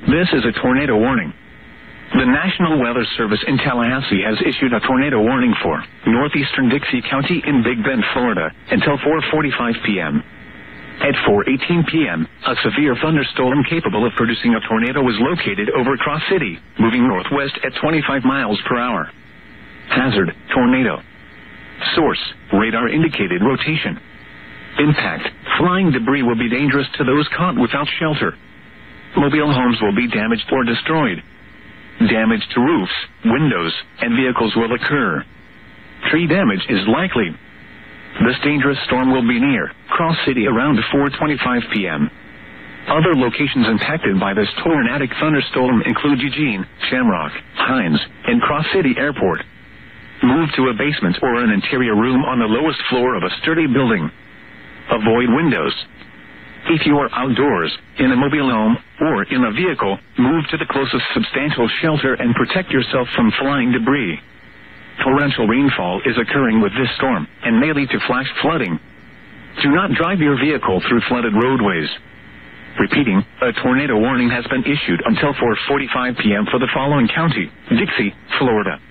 This is a tornado warning. The National Weather Service in Tallahassee has issued a tornado warning for northeastern Dixie County in Big Bend, Florida, until 4:45 p.m. At 4:18 p.m., a severe thunderstorm capable of producing a tornado was located over Cross City, moving northwest at 25 miles per hour. Hazard, tornado. Source, radar indicated rotation. Impact, flying debris will be dangerous to those caught without shelter. Mobile homes will be damaged or destroyed. Damage to roofs, windows, and vehicles will occur. Tree damage is likely. This dangerous storm will be near Cross City around 4:25 p.m. Other locations impacted by this tornadic thunderstorm include Eugene, Shamrock, Hines, and Cross City Airport. Move to a basement or an interior room on the lowest floor of a sturdy building. Avoid windows. If you are outdoors, in a mobile home, or in a vehicle, move to the closest substantial shelter and protect yourself from flying debris. Torrential rainfall is occurring with this storm and may lead to flash flooding. Do not drive your vehicle through flooded roadways. Repeating, a tornado warning has been issued until 4:45 p.m. for the following county: Dixie, Florida.